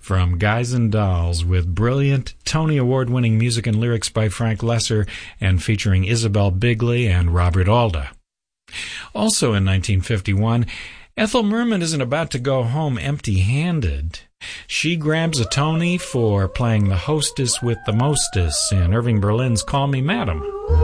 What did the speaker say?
from Guys and Dolls with brilliant Tony Award-winning music and lyrics by Frank Lesser and featuring Isabel Bigley and Robert Alda. Also in 1951, Ethel Merman isn't about to go home empty-handed. She grabs a Tony for playing the hostess with the mostess in Irving Berlin's Call Me Madam.